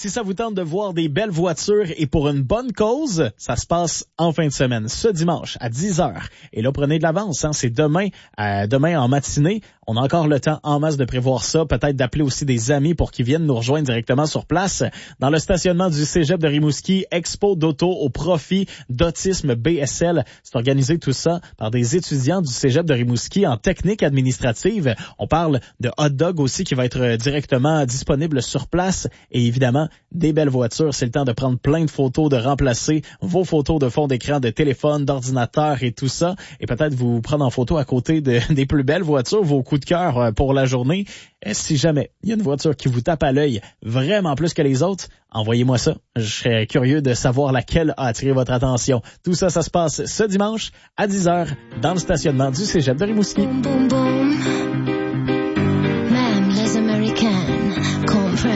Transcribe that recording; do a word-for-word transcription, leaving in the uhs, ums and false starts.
Si ça vous tente de voir des belles voitures et pour une bonne cause, ça se passe en fin de semaine, ce dimanche à dix heures. Et là, prenez de l'avance, hein, c'est demain, euh, demain en matinée. On a encore le temps en masse de prévoir ça, peut-être d'appeler aussi des amis pour qu'ils viennent nous rejoindre directement sur place. Dans le stationnement du Cégep de Rimouski, expo d'auto au profit d'Autisme B S L. C'est organisé tout ça par des étudiants du Cégep de Rimouski en technique administrative. On parle de hot dog aussi qui va être directement disponible sur place et évidemment des belles voitures. C'est le temps de prendre plein de photos, de remplacer vos photos de fond d'écran, de téléphone, d'ordinateur et tout ça et peut-être vous prendre en photo à côté de, des plus belles voitures, vos coups de cœur pour la journée. Si jamais il y a une voiture qui vous tape à l'œil vraiment plus que les autres, envoyez-moi ça. Je serais curieux de savoir laquelle a attiré votre attention. Tout ça, ça se passe ce dimanche à dix heures dans le stationnement du Cégep de Rimouski. Boom, boom, boom.